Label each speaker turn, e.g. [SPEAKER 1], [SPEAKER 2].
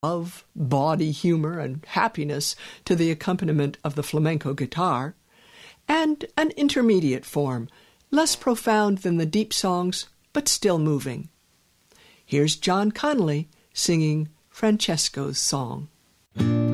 [SPEAKER 1] of bawdy humor and happiness to the accompaniment of the flamenco guitar, and an intermediate form, less profound than the deep songs, but still moving. Here's John Connolly singing Francesco's Song.